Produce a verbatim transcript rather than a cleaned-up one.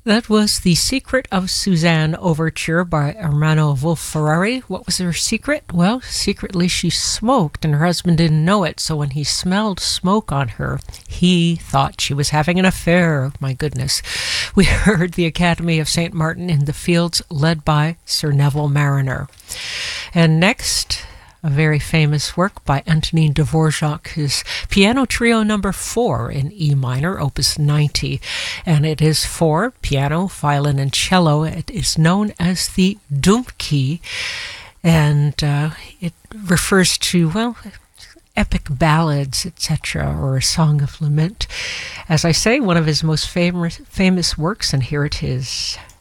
That was The Secret of Suzanne Overture by Ermanno Wolf-Ferrari. What was her secret? Well, secretly she smoked and her husband didn't know it, so when he smelled smoke on her, he thought she was having an affair. My goodness. We heard the Academy of Saint Martin in the Fields, led by Sir Neville Marriner. And next, a very famous work by Antonin Dvorak, his Piano Trio number four in E minor, opus ninety, and it is for piano, violin, and cello. It is known as the Dummkey, and uh, it refers to, well, epic ballads, et cetera, or a song of lament. As I say, one of his most famous famous works, and here it is.